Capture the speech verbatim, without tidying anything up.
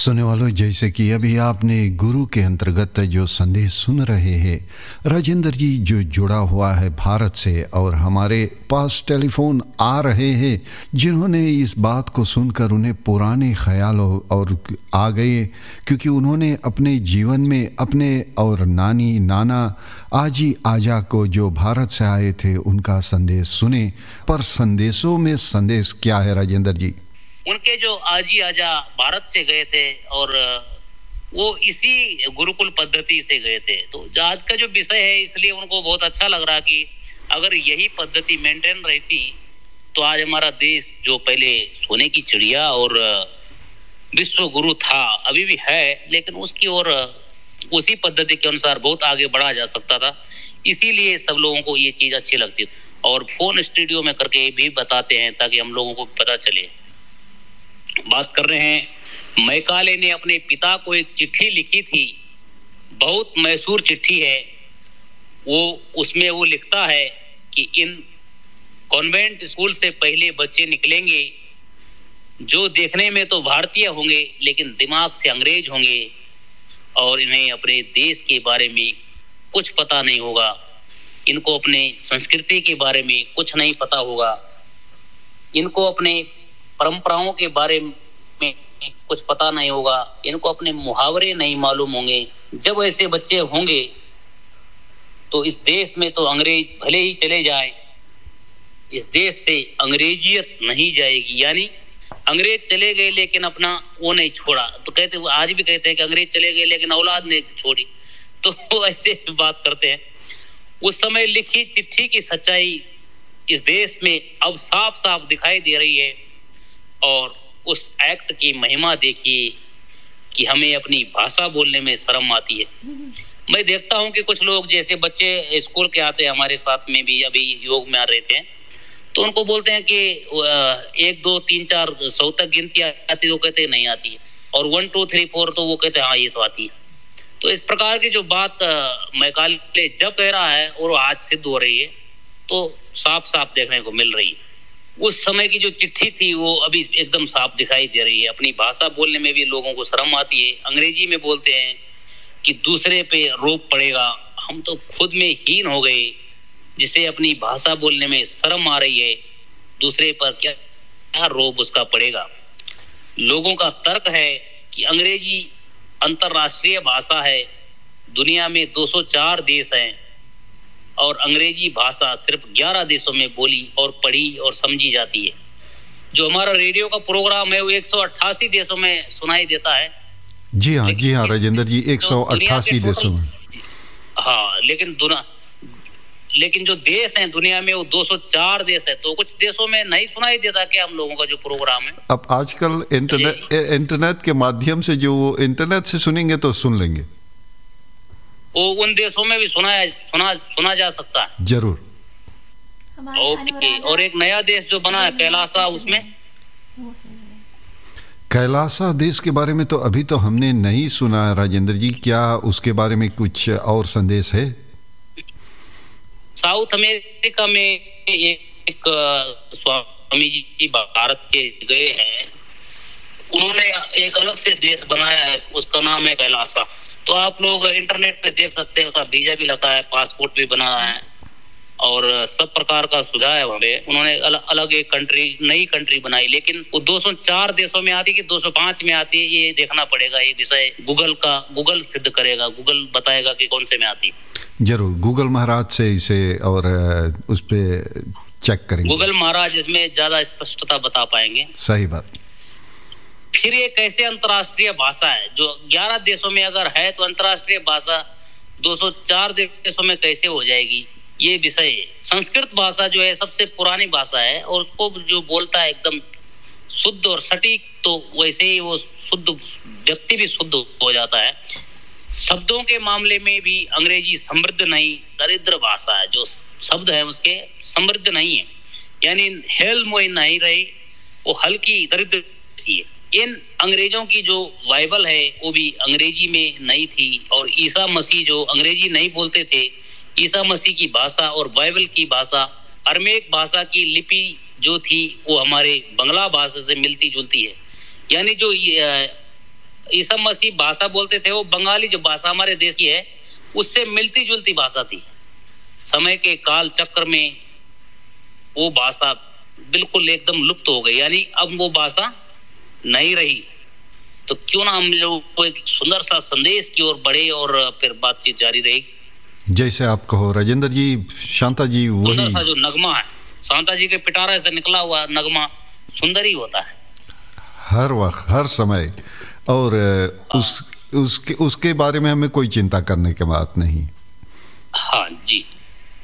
सुनने वालों, जैसे कि अभी आपने गुरु के अंतर्गत जो संदेश सुन रहे हैं, राजेंद्र जी जो जुड़ा हुआ है भारत से और हमारे पास टेलीफोन आ रहे हैं, जिन्होंने इस बात को सुनकर उन्हें पुराने ख्याल और आ गए, क्योंकि उन्होंने अपने जीवन में अपने और नानी नाना आजी आजा को जो भारत से आए थे उनका संदेश सुने। पर संदेशों में संदेश क्या है राजेंद्र जी? उनके जो आजी आजा भारत से गए थे और वो इसी गुरुकुल पद्धति से गए थे। तो आज का जो विषय है, इसलिए उनको बहुत अच्छा लग रहा कि अगर यही पद्धति मेंटेन रहती तो आज हमारा देश जो पहले सोने की चिड़िया और विश्व गुरु था, अभी भी है, लेकिन उसकी ओर उसी पद्धति के अनुसार बहुत आगे बढ़ा जा सकता था। इसीलिए सब लोगों को ये चीज अच्छी लगती है और फोन स्टूडियो में करके भी बताते हैं ताकि हम लोगों को पता चले। बात कर रहे हैं, मैकाले ने अपने पिता को एक चिट्ठी लिखी थी, बहुत मशहूर चिट्ठी है वो। उसमें वो लिखता है कि इन कॉन्वेंट स्कूल से पहले बच्चे निकलेंगे जो देखने में तो भारतीय होंगे लेकिन दिमाग से अंग्रेज होंगे और इन्हें अपने देश के बारे में कुछ पता नहीं होगा, इनको अपने संस्कृति के बारे में कुछ नहीं पता होगा, इनको अपने परंपराओं के बारे में कुछ पता नहीं होगा, इनको अपने मुहावरे नहीं मालूम होंगे। जब ऐसे बच्चे होंगे तो इस देश में तो अंग्रेज भले ही चले जाएं, इस देश से अंग्रेजियत नहीं जाएगी। यानी अंग्रेज चले गए लेकिन अपना वो नहीं छोड़ा। तो कहते वो आज भी कहते हैं कि अंग्रेज चले गए लेकिन औलाद ने छोड़ी, तो वो ऐसे बात करते हैं। उस समय लिखी चिट्ठी की सच्चाई इस देश में अब साफ साफ दिखाई दे रही है और उस एक्ट की महिमा देखिए कि हमें अपनी भाषा बोलने में शर्म आती है। मैं देखता हूं कि कुछ लोग, जैसे बच्चे स्कूल के आते हैं, हमारे साथ में भी अभी योग में आ रहे थे, तो उनको बोलते हैं कि एक दो तीन चार सौ तक गिनती आती है, तो कहते हैं नहीं आती है, और वन टू थ्री फोर तो वो कहते हैं हाँ ये तो आती है। तो इस प्रकार की जो बात मैकाले जब कह रहा है और आज सिद्ध हो रही है, तो साफ साफ देखने को मिल रही है। उस समय की जो चिट्ठी थी वो अभी एकदम साफ दिखाई दे रही है। अपनी भाषा बोलने में भी लोगों को शर्म आती है। अंग्रेजी में बोलते हैं कि दूसरे पे रोब पड़ेगा। हम तो खुद में हीन हो गए, जिसे अपनी भाषा बोलने में शर्म आ रही है, दूसरे पर क्या क्या रोब उसका पड़ेगा। लोगों का तर्क है कि अंग्रेजी अंतरराष्ट्रीय भाषा है, दुनिया में दो सौ चार देश हैं और अंग्रेजी भाषा सिर्फ ग्यारह देशों में बोली और पढ़ी और समझी जाती है। जो हमारा रेडियो का प्रोग्राम है वो एक सौ अट्ठासी देशों में सुनाई देता है। जी हाँ, जी हाँ राजेंद्र जी, एक सौ अट्ठासी देशों में। हाँ, लेकिन दुनिया लेकिन जो देश हैं दुनिया में वो दो सौ चार देश है, तो कुछ देशों में नहीं सुनाई देता क्या हम लोगों का जो प्रोग्राम है। अब आजकल इंटरनेट इंटरनेट के माध्यम से जो इंटरनेट से सुनेंगे तो सुन लेंगे, वो उन देशों में भी सुना सुना सुना जा सकता है जरूर। ओके, और एक नया देश जो बना है कैलासा, उसमें कैलासा देश के बारे में तो अभी तो हमने नहीं सुना राजेंद्र जी, क्या उसके बारे में कुछ और संदेश है? साउथ अमेरिका में एक, एक स्वामी जी भारत के गए हैं, उन्होंने एक अलग से देश बनाया है, उसका नाम है कैलासा। तो आप लोग इंटरनेट पे देख सकते हैं, उसका वीजा भी लगा है, पासपोर्ट भी बना है और सब प्रकार का सुविधा है वहाँ पे। उन्होंने अलग अलग एक कंट्री, नई कंट्री बनाई, लेकिन वो दो सौ चार देशों में आती है कि दो सौ पाँच में आती है, ये देखना पड़ेगा। ये विषय गूगल का गूगल सिद्ध करेगा, गूगल बताएगा कि कौन से में आती है। जरूर गूगल महाराज से इसे और उस पे चेक करेंगे। गूगल महाराज इसमें ज्यादा स्पष्टता बता पाएंगे। सही बात। फिर ये कैसे अंतर्राष्ट्रीय भाषा है? जो ग्यारह देशों में अगर है तो अंतर्राष्ट्रीय भाषा दो सौ चार देशों में कैसे हो जाएगी, ये विषय है। संस्कृत भाषा जो है सबसे पुरानी भाषा है और उसको जो बोलता है एकदम शुद्ध और सटीक, तो वैसे ही वो शुद्ध व्यक्ति भी शुद्ध हो जाता है। शब्दों के मामले में भी अंग्रेजी समृद्ध नहीं, दरिद्र भाषा है। जो शब्द है उसके समृद्ध नहीं है, यानी हेल मोइन नहीं रही, वो हल्की दरिद्र सी है। इन अंग्रेजों की जो बाइबल है वो भी अंग्रेजी में नहीं थी और ईसा मसीह जो अंग्रेजी नहीं बोलते थे, ईसा मसीह की भाषा और बाइबल की भाषा, अरमेक भाषा की लिपि जो थी वो हमारे बंगला भाषा से मिलती जुलती है। यानी जो ईसा मसीह भाषा बोलते थे, वो बंगाली जो भाषा हमारे देश की है उससे मिलती जुलती भाषा थी। समय के काल चक्र में वो भाषा बिल्कुल एकदम लुप्त हो गई, यानी अब वो भाषा नहीं रही। तो क्यों ना हम लोग को एक सुंदर सा संदेश की ओर बढ़े और फिर बातचीत जारी रहेगी। जैसे आप कहो राजेंद्र जी, शांता जी वही सुंदर सा जो नगमा है, शांता जी के पिटारे से निकला हुआ नगमा सुंदर ही होता है हर वक्त हर समय, और उस उसके उसके बारे में हमें कोई चिंता करने की बात नहीं। हाँ जी।